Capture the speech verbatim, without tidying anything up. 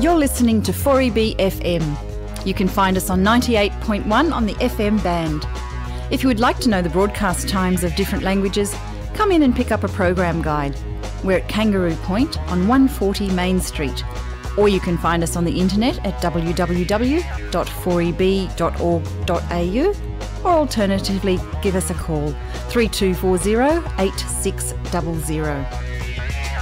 You're listening to four E B F M. You can find us on ninety-eight point one on the F M band. If you would like to know the broadcast times of different languages, come in and pick up a program guide. We're at Kangaroo Point on one forty Main Street. Or you can find us on the internet at w w w dot four e b dot org dot a u, or alternatively give us a call three two four zero eight six zero zero.